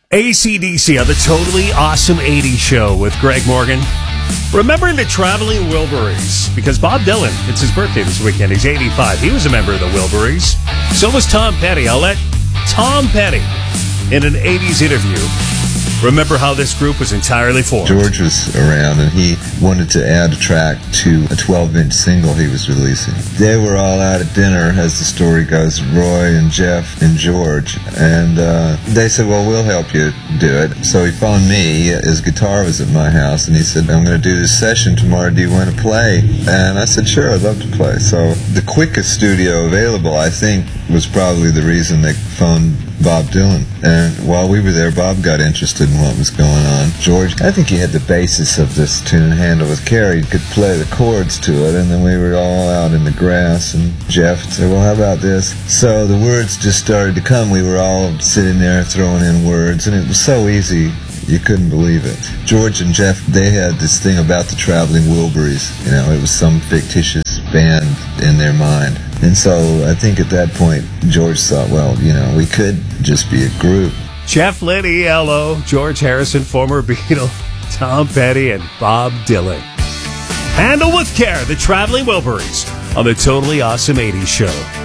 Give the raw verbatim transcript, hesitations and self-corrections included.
A C D C on the Totally Awesome eighties Show with Greg Morgan. Remembering the Traveling Wilburys, because Bob Dylan, it's his birthday this weekend. He's eighty-five. He was a member of the Wilburys. So was Tom Petty. I'll let Tom Petty, in an eighties interview, remember how this group was entirely formed. George was around, and he wanted to add a track to a twelve-inch single he was releasing. They were all out at dinner, as the story goes, Roy and Jeff and George, and uh, they said, well, we'll help you do it. So he phoned me. His guitar was at my house, and he said, I'm going to do this session tomorrow. Do you want to play? And I said, sure, I'd love to play. So the quickest studio available, I think, was probably the reason they phoned Bob Dylan. And while we were there, Bob got interested in what was going on. George, I think he had the basis of this tune, Handle with Care. He could play the chords to it, and then we were all out in the grass, and Jeff said, well, how about this? So the words just started to come. We were all sitting there throwing in words, and it was so easy. You couldn't believe it. George and Jeff, they had this thing about the Traveling Wilburys. You know, it was some fictitious band in their mind. And so I think at that point, George thought, well, you know, we could just be a group. Jeff Lynne, E L O, George Harrison, former Beatle, Tom Petty, and Bob Dylan. Handle with Care, the Traveling Wilburys on the Totally Awesome eighties Show.